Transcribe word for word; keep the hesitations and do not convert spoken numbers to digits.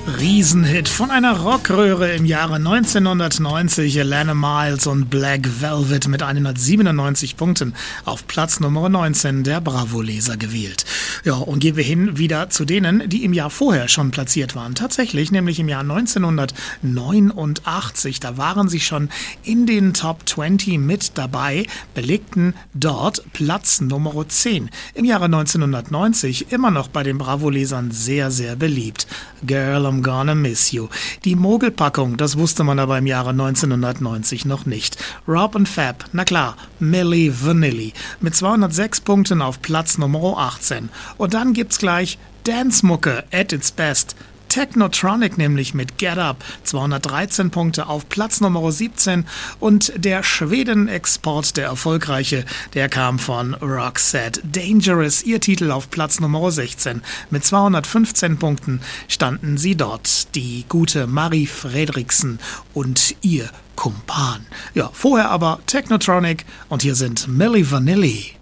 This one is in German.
Riesenhit von einer Rockröhre im Jahre neunzehnhundertneunzig, Alannah Myles und Black Velvet mit hundertsiebenundneunzig Punkten auf Platz Nummer neunzehn der Bravo-Leser gewählt. Ja, und gehen wir hin wieder zu denen, die im Jahr vorher schon platziert waren. Tatsächlich, nämlich im Jahr neunzehnhundertneunundachtzig, da waren sie schon in den Top zwanzig mit dabei, belegten dort Platz Nummer zehn. Im Jahre neunzehnhundertneunzig immer noch bei den Bravo-Lesern sehr, sehr beliebt. Girl, I'm gonna miss you. Die Mogelpackung, das wusste man aber im Jahre neunzehnhundertneunzig noch nicht. Rob und Fab, na klar, Milli Vanilli mit zweihundertsechs Punkten auf Platz Nummer achtzehn. Und dann gibt's gleich Dance-Mucke at its best. Technotronic nämlich mit Get Up, zweihundertdreizehn Punkte auf Platz Nummer siebzehn, und der Schweden-Export, der erfolgreiche, der kam von Roxette. Dangerous, ihr Titel auf Platz Nummer sechzehn. Mit zweihundertfünfzehn Punkten standen sie dort, die gute Marie Fredriksen und ihr Kumpan. Ja, vorher aber Technotronic und hier sind Milli Vanilli.